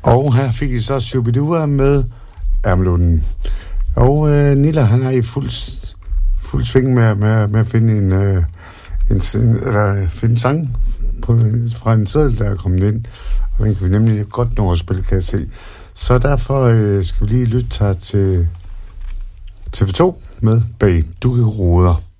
Og her fik I så Shubidua med Ærmelunden. Og Nilla, han er i fuld sving med at finde finde sang fra en seddel, der er kommet ind. Og den kan vi nemlig godt nå at spille, kan jeg se. Så derfor skal vi lige lytte til TV2 med Bag Dukkeruder.